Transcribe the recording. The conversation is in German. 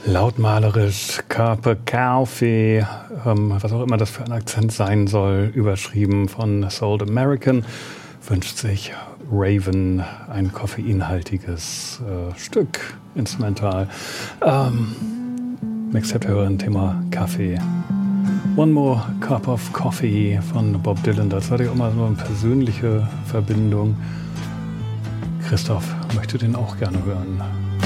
Lautmalerisch, Carpe Coffee, was auch immer das für ein Akzent sein soll, überschrieben von Sold American, wünscht sich Raven ein koffeinhaltiges Stück, instrumental. Mixtape-Hörerin, Thema Kaffee. One More Cup of Coffee von Bob Dylan, das hatte ich auch mal so eine persönliche Verbindung. Christoph möchte den auch gerne hören.